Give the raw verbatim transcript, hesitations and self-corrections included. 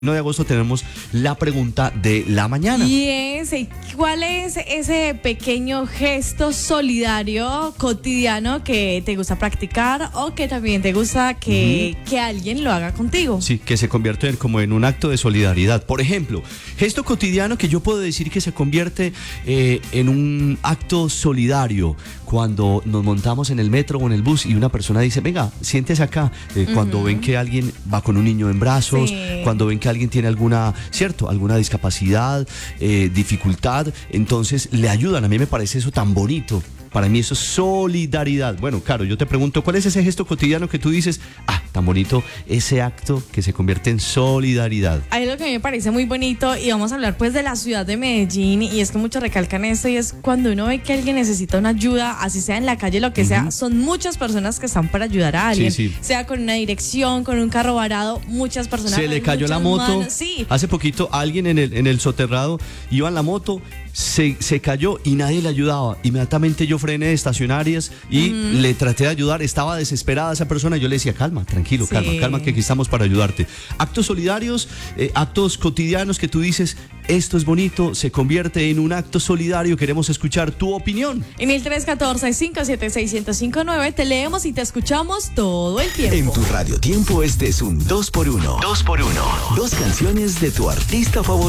uno de agosto tenemos la pregunta de la mañana. Y ese, ¿cuál es ese pequeño gesto solidario cotidiano que te gusta practicar o que también te gusta que, uh-huh. que alguien lo haga contigo? Sí, que se convierte en, como en un acto de solidaridad. Por ejemplo, gesto cotidiano que yo puedo decir que se convierte eh, en un acto solidario cuando nos montamos en el metro o en el bus y una persona dice, venga, siéntese acá. Eh, uh-huh. Cuando ven que alguien va con un niño en brazos, sí. Cuando ven que alguien tiene alguna, cierto, alguna discapacidad, eh, dificultad, entonces le ayudan. A mí me parece eso tan bonito. Para mí eso es solidaridad. Bueno, Caro, yo te pregunto, ¿cuál es ese gesto cotidiano que tú dices, ah, tan bonito, ese acto que se convierte en solidaridad? Hay algo que a mí me parece muy bonito y vamos a hablar pues de la ciudad de Medellín, y es que muchos recalcan esto, y es cuando uno ve que alguien necesita una ayuda, así sea en la calle, lo que uh-huh. sea, son muchas personas que están para ayudar a alguien, sí, sí. sea con una dirección, con un carro varado, muchas personas. Se le cayó la moto, manos, sí. Hace poquito alguien en el, en el soterrado iba en la moto, se, se cayó y nadie le ayudaba. Inmediatamente yo frené estacionarias y uh-huh. le traté de ayudar. Estaba desesperada esa persona. Yo le decía, calma, tranquilo, sí. calma, calma, que aquí estamos para ayudarte. Actos solidarios, eh, actos cotidianos que tú dices, esto es bonito, se convierte en un acto solidario. Queremos escuchar tu opinión. En el tres uno cuatro, cinco siete seis, cero cinco nueve te leemos y te escuchamos todo el tiempo. En tu Radio Tiempo este es un dos por uno. dos por uno. Dos canciones de tu artista favorito.